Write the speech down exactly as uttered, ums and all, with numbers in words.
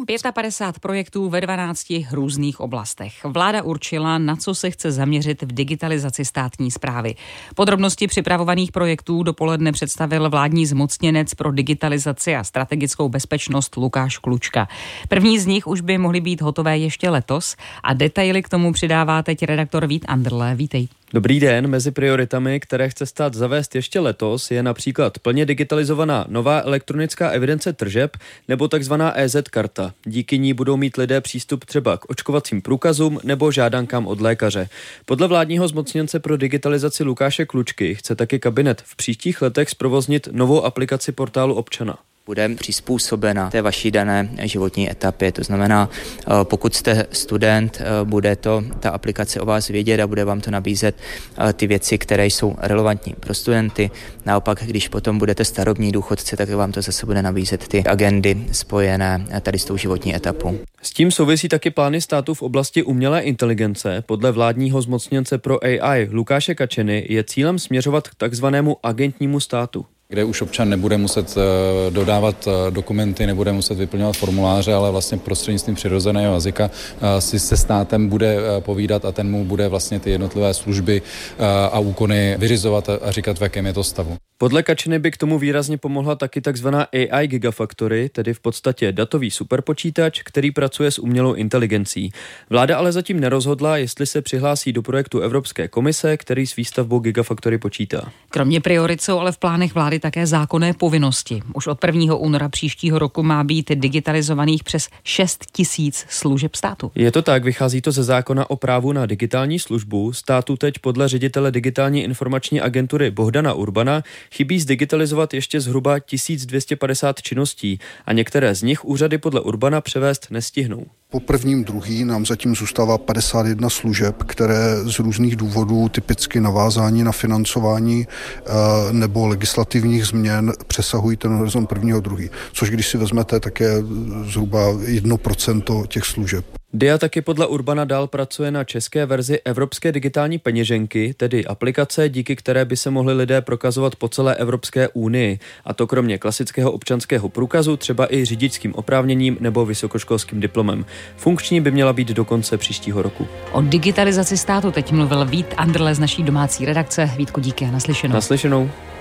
Celkem padesát pět projektů ve dvanácti různých oblastech. Vláda určila, na co se chce zaměřit v digitalizaci státní správy. Podrobnosti připravovaných projektů dopoledne představil vládní zmocněnec pro digitalizaci a strategickou bezpečnost Lukáš Klučka. První z nich už by mohly být hotové ještě letos a detaily k tomu přidává teď redaktor Vít Anderle. Vítej. Dobrý den, mezi prioritami, které chce stát zavést ještě letos, je například plně digitalizovaná nová elektronická evidence tržeb nebo takzvaná é zet karta. Díky ní budou mít lidé přístup třeba k očkovacím průkazům nebo žádankám od lékaře. Podle vládního zmocněnce pro digitalizaci Lukáše Klučky chce taky kabinet v příštích letech zprovoznit novou aplikaci portálu občana. Bude přizpůsobena té vaší dané životní etapě. To znamená, pokud jste student, bude to ta aplikace o vás vědět a bude vám to nabízet ty věci, které jsou relevantní pro studenty. Naopak, když potom budete starobní důchodci, tak vám to zase bude nabízet ty agendy spojené tady s tou životní etapou. S tím souvisí taky plány státu v oblasti umělé inteligence. Podle vládního zmocněnce pro á í Lukáše Kačeny je cílem směřovat k takzvanému agentnímu státu, kde už občan nebude muset dodávat dokumenty, nebude muset vyplňovat formuláře, ale vlastně prostřednictvím přirozeného jazyka si se státem bude povídat a ten mu bude vlastně ty jednotlivé služby a úkony vyřizovat a říkat, v jakém je to stavu. Podle Kačeny by k tomu výrazně pomohla taky takzvaná á í Gigafactory, tedy v podstatě datový superpočítač, který pracuje s umělou inteligencí. Vláda ale zatím nerozhodla, jestli se přihlásí do projektu Evropské komise, který s výstavbou Gigafactory počítá. Kromě priorit jsou ale v plánech vlády také zákonné povinnosti. Už od prvního února příštího roku má být digitalizovaných přes šest tisíc služeb státu. Je to tak, vychází to ze zákona o právu na digitální službu. Státu teď podle ředitele digitální informační agentury Bohdana Urbana chybí zdigitalizovat ještě zhruba tisíc dvě stě padesát činností a některé z nich úřady podle Urbana převést nestihnou. Po prvním druhý nám zatím zůstává padesát jedna služeb, které z různých důvodů, typicky navázání na financování nebo legislativních změn, přesahují ten horizont prvního druhý. Což když si vezmete, tak je zhruba jedno procento těch služeb. D I A taky podle Urbana dál pracuje na české verzi Evropské digitální peněženky, tedy aplikace, díky které by se mohli lidé prokazovat po celé Evropské unii. A to kromě klasického občanského průkazu, třeba i řidičským oprávněním nebo vysokoškolským diplomem. Funkční by měla být do konce příštího roku. O digitalizaci státu teď mluvil Vít Anderle z naší domácí redakce. Vítku, díky a naslyšenou. Naslyšenou.